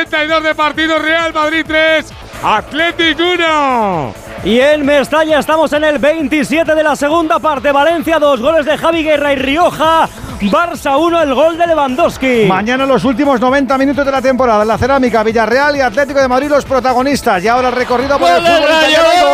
52 de partido, Real Madrid 3, Athletic 1. Y en Mestalla estamos en el 27 de la segunda parte. Valencia 2, goles de Javi Guerra y Rioja. Barça 1, el gol de Lewandowski. Mañana los últimos 90 minutos de la temporada. En la Cerámica, Villarreal y Atlético de Madrid los protagonistas. Y ahora el recorrido por el fútbol italiano.